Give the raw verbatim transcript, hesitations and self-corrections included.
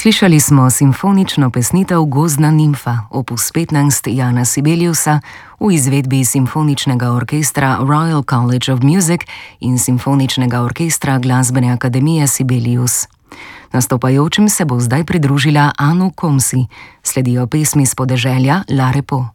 Slišali smo simfonično pesnitev Gozdna nimfa, opus petnajst Jana Sibeliusa v izvedbi Simfoničnega orkestra Royal College of Music in Simfoničnega orkestra Glasbene akademije Sibelius. Nastopajočim se bo zdaj pridružila Anu Komsi, sledijo pesmi s podeželja La Repo.